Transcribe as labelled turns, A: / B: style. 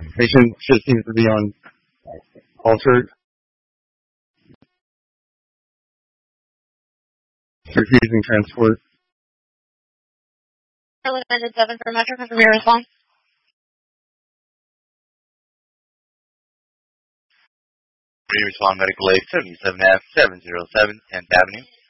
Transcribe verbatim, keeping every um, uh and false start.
A: Patient should seems to be on altered. Refusing transport.
B: seven for Metro, confirm your response.
C: Respond medical aid seventy-seven F seven oh seven tenth Avenue.